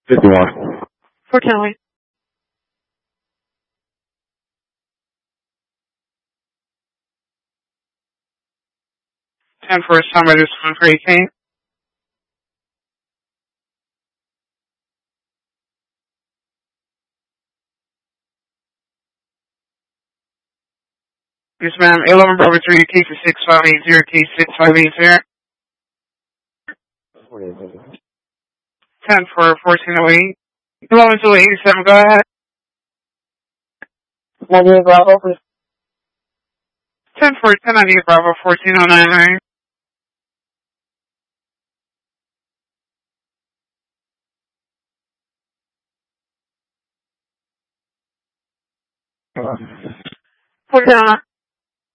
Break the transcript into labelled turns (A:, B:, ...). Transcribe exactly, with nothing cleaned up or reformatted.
A: fifty-one.
B: fourteen Wayne. ten for summer, this one for eighteen. Yes, ma'am. eleven Bravo three, case is six five eight zero, case six five eight zero. ten for fourteen oh eight. eleven to eighty-seven, go ahead.
C: ninety-eight Bravo, please.
B: ten for ten ninety-eight Bravo, fourteen oh nine. fourteen oh nine.